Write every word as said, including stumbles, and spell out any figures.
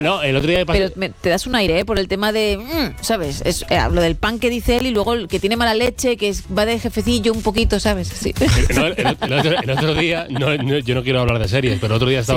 No, el otro día me pasó... Pero me, te das un aire, ¿eh? Por el tema de, mm, ¿sabes? Es, eh, lo del pan que dice él y luego el que tiene mala leche, que es, va de jefecillo un poquito, ¿sabes? Sí. No, el, el, otro, el otro día, no, no, yo no quiero hablar de series, pero el otro día estaba